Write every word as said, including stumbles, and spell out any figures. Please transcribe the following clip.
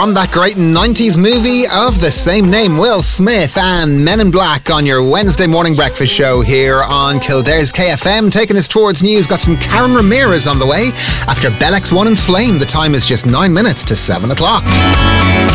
from that great nineties movie of the same name, Will Smith and Men in Black, on your Wednesday morning breakfast show here on Kildare's K F M. Taking us towards news, got some Karen Ramirez on the way after Bell X one and Flame. The time is just nine minutes to seven o'clock.